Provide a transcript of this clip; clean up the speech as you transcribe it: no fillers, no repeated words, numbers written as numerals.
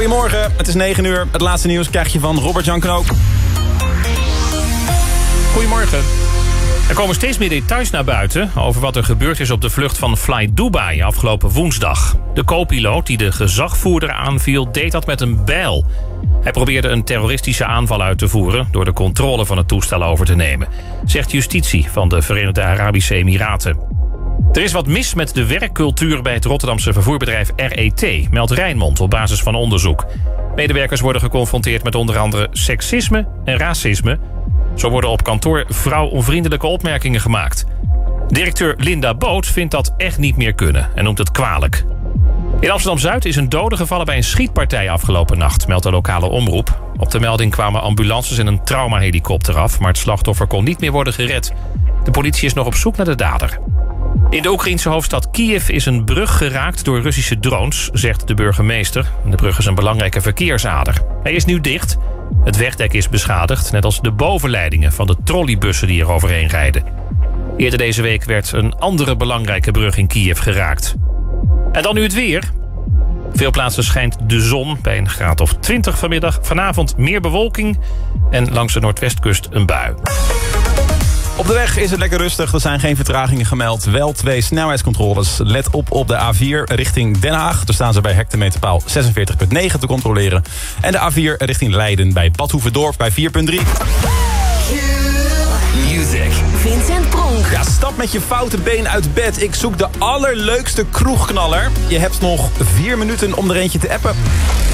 Goedemorgen, het is 9 uur. Het laatste nieuws krijg je van Robert-Jan Knoop. Goedemorgen. Er komen steeds meer details naar buiten over wat er gebeurd is op de vlucht van Fly Dubai afgelopen woensdag. De co-piloot die de gezagvoerder aanviel deed dat met een bijl. Hij probeerde een terroristische aanval uit te voeren door de controle van het toestel over te nemen, zegt justitie van de Verenigde Arabische Emiraten. Er is wat mis met de werkcultuur bij het Rotterdamse vervoerbedrijf RET, meldt Rijnmond op basis van onderzoek. Medewerkers worden geconfronteerd met onder andere seksisme en racisme. Zo worden op kantoor vrouwonvriendelijke opmerkingen gemaakt. Directeur Linda Boot vindt dat echt niet meer kunnen en noemt het kwalijk. In Amsterdam-Zuid is een dode gevallen bij een schietpartij afgelopen nacht, meldt de lokale omroep. Op de melding kwamen ambulances en een traumahelikopter af, maar het slachtoffer kon niet meer worden gered. De politie is nog op zoek naar de dader. In de Oekraïense hoofdstad Kiev is een brug geraakt door Russische drones, zegt de burgemeester. De brug is een belangrijke verkeersader. Hij is nu dicht. Het wegdek is beschadigd, net als de bovenleidingen van de trolleybussen die er overheen rijden. Eerder deze week werd een andere belangrijke brug in Kiev geraakt. En dan nu het weer. Veel plaatsen schijnt de zon bij een graad of 20 vanmiddag. Vanavond meer bewolking en langs de noordwestkust een bui. Op de weg is het lekker rustig, er zijn geen vertragingen gemeld. Wel 2 snelheidscontroles. Let op de A4 richting Den Haag. Daar staan ze bij hectometerpaal 46,9 te controleren. En de A4 richting Leiden bij Bad Hoeverdorp bij 4,3. Music. Vincent Pronk. Ja, stap met je foute been uit bed. Ik zoek de allerleukste kroegknaller. Je hebt nog 4 minuten om er eentje te appen.